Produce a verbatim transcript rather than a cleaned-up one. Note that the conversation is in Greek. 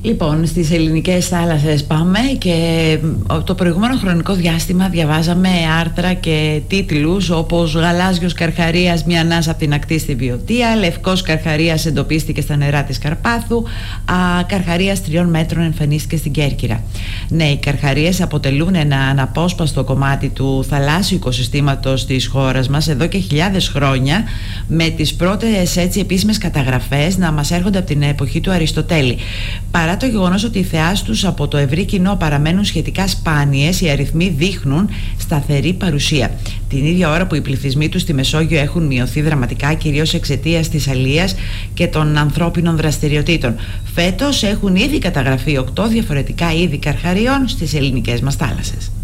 Λοιπόν, στις ελληνικές θάλασσες πάμε και το προηγούμενο χρονικό διάστημα διαβάζαμε άρθρα και τίτλους όπως «Γαλάζιος καρχαρίας μια ανάσα από την ακτή στη Βιωτία», «Λευκός καρχαρίας εντοπίστηκε στα νερά της Καρπάθου», α, «Καρχαρίας τριών μέτρων εμφανίστηκε στην Κέρκυρα». Ναι, οι καρχαρίες αποτελούν ένα αναπόσπαστο κομμάτι του θαλάσσιου οικοσυστήματος της χώρας μας εδώ και χιλιάδες χρόνια, με τις πρώτες έτσι επίσημες καταγραφές να μας έρχονται από την εποχή του Αριστοτέλη. Παρά το γεγονός ότι οι θεάς τους από το ευρύ κοινό παραμένουν σχετικά σπάνιες, οι αριθμοί δείχνουν σταθερή παρουσία. Την ίδια ώρα που οι πληθυσμοί τους στη Μεσόγειο έχουν μειωθεί δραματικά, κυρίως εξαιτίας της αλίας και των ανθρώπινων δραστηριοτήτων. Φέτος έχουν ήδη καταγραφεί οκτώ διαφορετικά είδη καρχαριών στις ελληνικές μας θάλασσες.